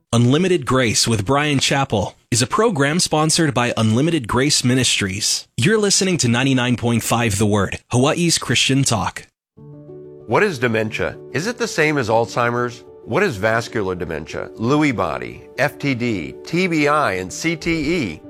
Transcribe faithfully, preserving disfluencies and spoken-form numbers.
Unlimited Grace with Brian Chappell is a program sponsored by Unlimited Grace Ministries. You're listening to ninety-nine point five The Word, Hawaii's Christian talk. What is dementia? Is it the same as Alzheimer's? What is vascular dementia, Lewy body, F T D, T B I, and C T E?